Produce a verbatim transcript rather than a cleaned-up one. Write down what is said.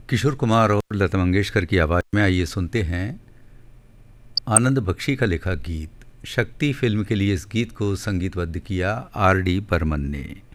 किशोर कुमार और लता मंगेशकर की आवाज़ में आइए सुनते हैं आनंद बख्शी का लिखा गीत। शक्ति फिल्म के लिए इस गीत को संगीतबद्ध किया आर डी बर्मन ने।